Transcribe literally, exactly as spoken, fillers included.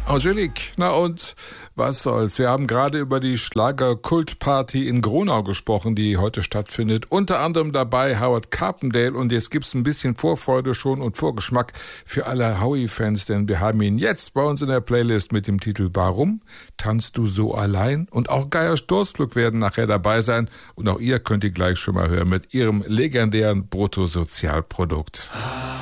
Angelique, na und was soll's? Wir haben gerade über die Schlager-Kultparty in Gronau gesprochen, die heute stattfindet. Unter anderem dabei Howard Carpendale, und jetzt gibt's ein bisschen Vorfreude schon und Vorgeschmack für alle Howie-Fans, denn wir haben ihn jetzt bei uns in der Playlist mit dem Titel Warum tanzt du so allein? Und auch Geier Sturzflug werden nachher dabei sein, und auch ihr könnt ihr gleich schon mal hören mit ihrem legendären Bruttosozialprodukt.